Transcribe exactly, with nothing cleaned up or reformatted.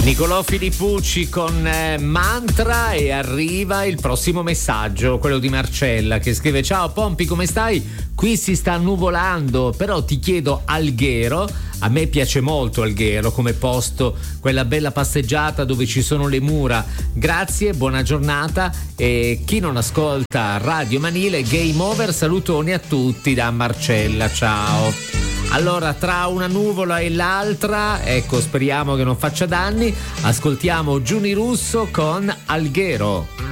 Nicolò Filippucci con eh, Mantra, e arriva il prossimo messaggio, quello di Marcella, che scrive: ciao Pompi, come stai? Qui si sta nuvolando, però ti chiedo Alghero. A me piace molto Alghero come posto, quella bella passeggiata dove ci sono le mura. Grazie, buona giornata, e chi non ascolta Radio Manile, game over, salutoni a tutti da Marcella, ciao. Allora, tra una nuvola e l'altra, ecco, speriamo che non faccia danni, ascoltiamo Giuni Russo con Alghero.